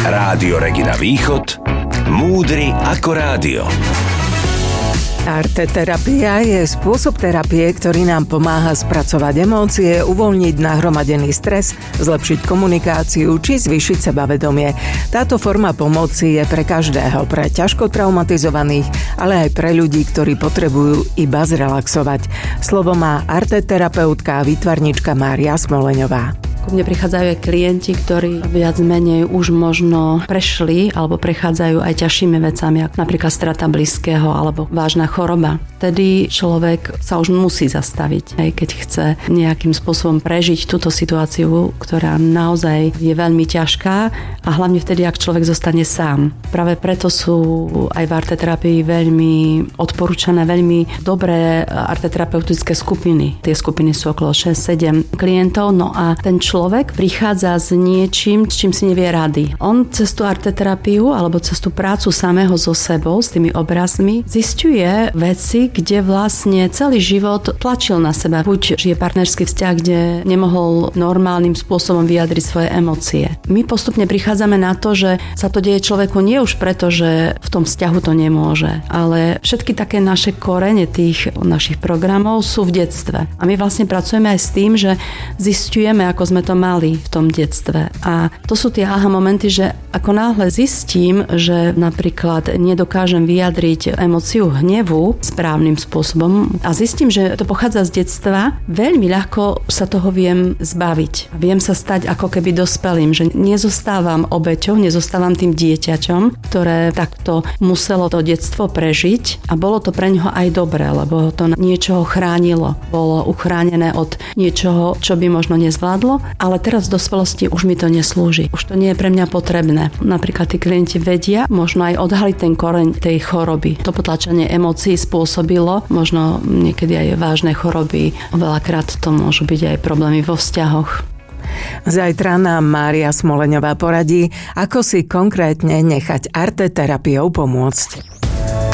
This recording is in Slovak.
Rádio Regina Východ. Múdry ako rádio. Arteterapia je spôsob terapie, ktorý nám pomáha spracovať emócie, uvoľniť nahromadený stres, zlepšiť komunikáciu či zvýšiť sebavedomie. Táto forma pomoci je pre každého, pre ťažko traumatizovaných, ale aj pre ľudí, ktorí potrebujú iba zrelaxovať. Slovo má arteterapeutka a výtvarnička Mária Smoleňová. Ku mne prichádzajú aj klienti, ktorí viac menej už možno prešli alebo prechádzajú aj ťažšími vecami, ako napríklad strata blízkeho alebo vážna choroba. Vtedy človek sa už musí zastaviť, aj keď chce nejakým spôsobom prežiť túto situáciu, ktorá naozaj je veľmi ťažká a hlavne vtedy, ak človek zostane sám. Práve preto sú aj v arteterapii veľmi odporúčané veľmi dobré arteterapeutické skupiny. Tie skupiny sú okolo 6-7 klientov, no a ten človek prichádza s niečím, s čím si nevie rady. On cez tú arteterapiu alebo cez tú prácu samého so sebou, s tými obrazmi, zisťuje veci, kde vlastne celý život tlačil na seba. Buď žije partnerský vzťah, kde nemohol normálnym spôsobom vyjadriť svoje emócie. My postupne prichádzame na to, že sa to deje človeku nie už preto, že v tom vzťahu to nemôže, ale všetky také naše korene tých našich programov sú v detstve. A my vlastne pracujeme aj s tým, že zisťujeme, ako sme to mali v tom detstve. A to sú tie aha momenty, že ako náhle zistím, že napríklad nedokážem vyjadriť emóciu hnevu správnym spôsobom a zistím, že to pochádza z detstva, veľmi ľahko sa toho viem zbaviť. Viem sa stať ako keby dospelým, že nezostávam obeťou, nezostávam tým dieťaťom, ktoré takto muselo to detstvo prežiť a bolo to pre ňoho aj dobré, lebo to niečoho chránilo. Bolo uchránené od niečoho, čo by možno nezvládlo, ale teraz v dospelosti už mi to neslúži. Už to nie je pre mňa potrebné. Napríklad tí klienti vedia možno aj odhaliť ten koreň tej choroby. To potlačenie emócií spôsobilo možno niekedy aj vážne choroby. Veľakrát to môžu byť aj problémy vo vzťahoch. Zajtra nám Mária Smoleňová poradí, ako si konkrétne nechať arteterapiou pomôcť.